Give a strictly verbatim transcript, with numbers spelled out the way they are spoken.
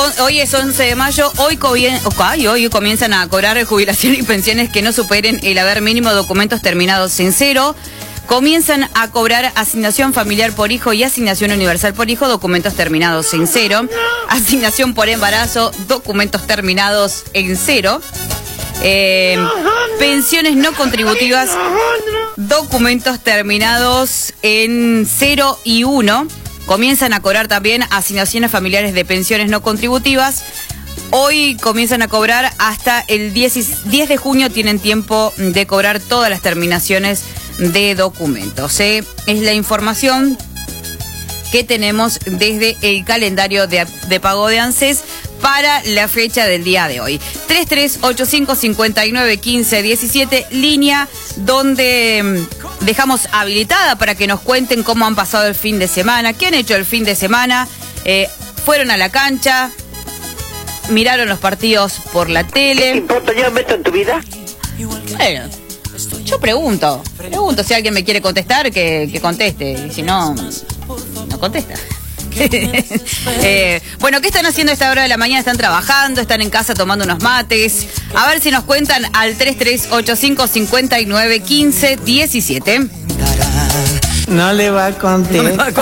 hoy es once de mayo, hoy, comien ay, hoy comienzan a cobrar jubilación y pensiones que no superen el haber mínimo de documentos terminados en cero. Comienzan a cobrar asignación familiar por hijo y asignación universal por hijo, documentos terminados en cero. Asignación por embarazo, documentos terminados en cero. Eh, pensiones no contributivas, documentos terminados en cero y uno. Comienzan a cobrar también asignaciones familiares de pensiones no contributivas. Hoy comienzan a cobrar hasta el diez de junio, tienen tiempo de cobrar todas las terminaciones de documentos. ¿eh? Es la información que tenemos desde el calendario de, de pago de ANSES para la fecha del día de hoy. tres tres ocho cinco, cinco nueve, uno cinco uno siete, línea donde dejamos habilitada para que nos cuenten cómo han pasado el fin de semana, qué han hecho el fin de semana, eh, fueron a la cancha, miraron los partidos por la tele. ¿Qué te importa? ¿Yo me meto en tu vida? Bueno, yo pregunto, pregunto si alguien me quiere contestar, que, que conteste, y si no, no contesta. eh, bueno, ¿qué están haciendo a esta hora de la mañana? ¿Están trabajando? ¿Están en casa tomando unos mates? A ver si nos cuentan al tres tres ocho cinco, cinco nueve, uno cinco uno siete. No le va a contestar.